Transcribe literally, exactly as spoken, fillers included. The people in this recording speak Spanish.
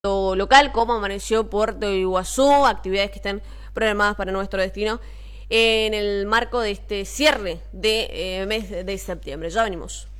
local, cómo amaneció Puerto Iguazú, actividades que están programadas para nuestro destino en el marco de este cierre de eh, mes de septiembre. Ya venimos.